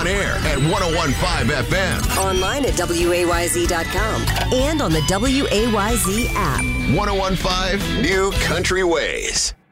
On air at 101.5 FM. Online at WAYZ.com. And on the WAYZ app. 101.5 New Country Ways.